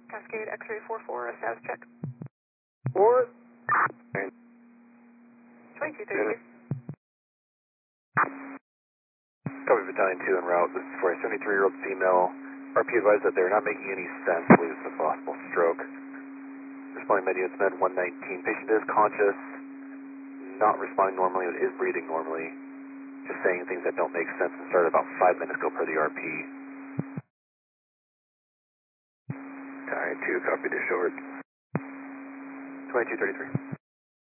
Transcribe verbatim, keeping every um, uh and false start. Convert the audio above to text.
Cascade X-ray four four, a status check. Four. twenty-two thirty-two. Copy Battalion two en route. This is for a seventy-three-year-old female. R P advised that they're not making any sense. Believes it's a possible stroke. Responding med units med one nineteen. Patient is conscious, not responding normally, but is breathing normally. Just saying things that don't make sense and started about five minutes ago per the R P. Battalion two, copy to short. twenty-two thirty-three.